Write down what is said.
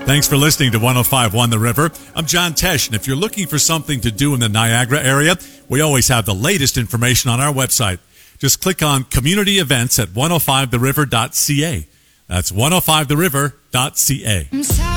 Thanks for listening to 105.1 The River. I'm John Tesh, and if you're looking for something to do in the Niagara area, we always have the latest information on our website. Just click on Community Events at 105theriver.ca. That's 105theriver.ca.